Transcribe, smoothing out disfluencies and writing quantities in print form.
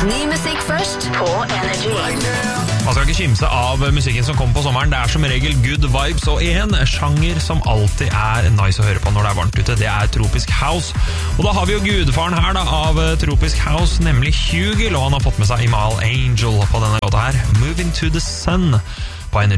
Ny musikk først på Energy. Man skal ikke kimse av musikken som kommer på sommeren. Det er som regel good vibes, og en sjanger som alltid er nice å høre på når det er varmt ute, det er tropisk house. Og da har vi jo gudfaren her da, av tropisk house, nemlig Hugel, og han har fått med seg Imal Angel på denne låta her, Moving to the Sun.